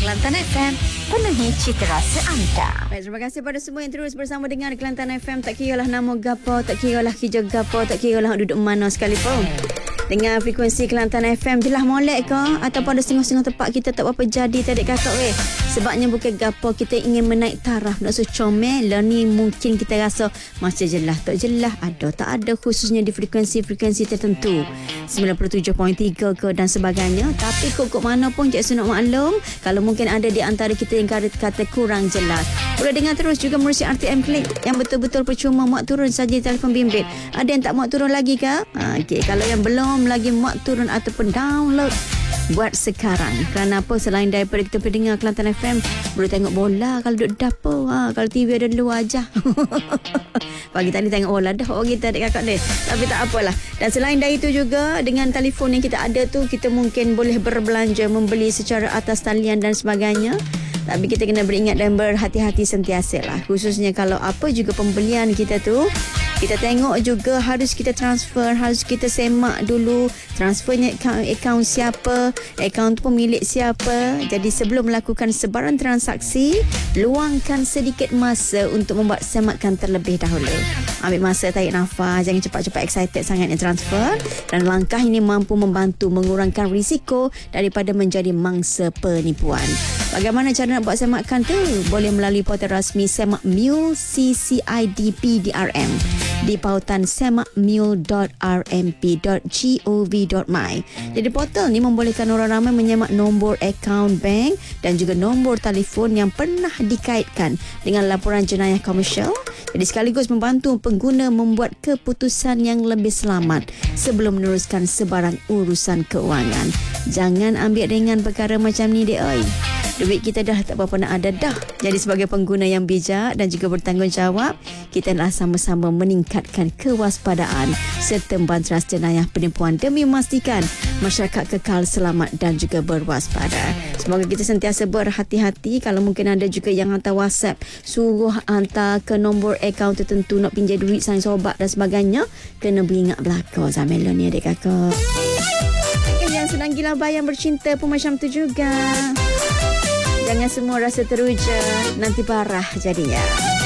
Kelantan FM, penuhi citra anda. Baik, terima kasih pada semua yang terus bersama dengan Kelantan FM. Tak kira lah nama gapo, tak kira lah kerja gapo, tak kira lah duduk mana sekalipun. Dengan frekuensi Kelantan FM je lah molek ke ataupun ada setengah-setengah tempat kita tak apa jadi tadi kakak weh. Sebabnya bukan gapo kita ingin menaik taraf nak comel lah ni, mungkin kita rasa macam jelas tak jelas, ada tak ada, khususnya di frekuensi-frekuensi tertentu 97.3 ke dan sebagainya. Tapi kok mana pun Cik Su nak maklum kalau mungkin ada di antara kita yang kata kurang jelas, boleh dengar terus juga menerusi RTM Klik yang betul-betul percuma muat turun saja di telefon bimbit. Ada yang tak muat turun lagi ke? Okey, kalau yang belum lagi muat turun ataupun download, buat sekarang. Kerana apa? Selain daripada kita pendengar Kelantan FM, boleh tengok bola kalau duduk dapur. Kalau TV ada luar aja. Pagi tadi tengok bola dah orang kita adik kakak ni. Tapi tak apalah. Dan selain dari itu juga, dengan telefon yang kita ada tu, kita mungkin boleh berbelanja, membeli secara atas talian dan sebagainya. Tapi kita kena beringat dan berhati-hati sentiasa lah. Khususnya kalau apa juga pembelian kita tu, kita tengok juga harus kita transfer, harus kita semak dulu transfernya akaun siapa, akaun tu pemilik siapa. Jadi sebelum melakukan sebarang transaksi, luangkan sedikit masa untuk membuat semakan terlebih dahulu. Ambil masa, tarik nafas, jangan cepat-cepat excited sangat nak transfer. Dan langkah ini mampu membantu mengurangkan risiko daripada menjadi mangsa penipuan. Bagaimana cara nak buat semakan tu? Boleh melalui portal rasmi Semak Mule CCIDP-DRM di pautan semakmule.rmp.gov.my. Jadi portal ni membolehkan orang ramai menyemak nombor akaun bank dan juga nombor telefon yang pernah dikaitkan dengan laporan jenayah komersial. Jadi sekaligus membantu pengguna membuat keputusan yang lebih selamat sebelum meneruskan sebarang urusan keuangan. Jangan ambil ringan perkara macam ni dek oi. Duit kita dah tak berapa nak ada dah. Jadi sebagai pengguna yang bijak dan juga bertanggungjawab, kita adalah sama-sama meningkatkan kewaspadaan serta membantras jenayah penipuan demi memastikan masyarakat kekal selamat dan juga berwaspada. Semoga kita sentiasa berhati-hati. Kalau mungkin ada juga yang hantar WhatsApp, suruh hantar ke nombor akaun tertentu nak pinjam duit sains obat dan sebagainya, kena beringat belakang Zamela ni adik kakak. Yang sedang gila bayang bercinta pun macam tu juga. Jangan semua rasa teruja, nanti parah jadinya.